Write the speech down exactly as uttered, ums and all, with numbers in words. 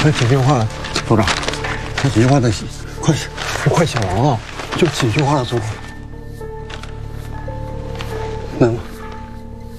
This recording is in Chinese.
快几句话了，组长，快几句话再写，快快写完了，就几句话了，组长。